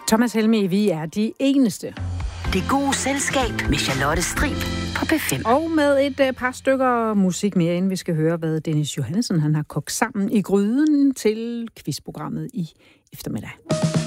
Thomas Helmig, vi er de eneste. Det gode selskab med Charlotte Strib på P5. Og med et par stykker musik mere, inden vi skal høre, hvad Dennis Johannesson han har kogt sammen i gryden til quizprogrammet i eftermiddag.